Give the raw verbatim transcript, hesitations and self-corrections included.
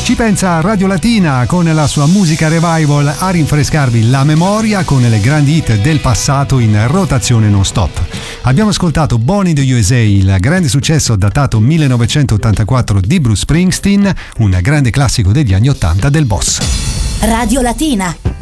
Ci pensa Radio Latina con la sua musica revival a rinfrescarvi la memoria con le grandi hit del passato in rotazione non stop. Abbiamo ascoltato Born in the U S A, il grande successo datato millenovecentottantaquattro di Bruce Springsteen, un grande classico degli anni ottanta del Boss. Radio Latina.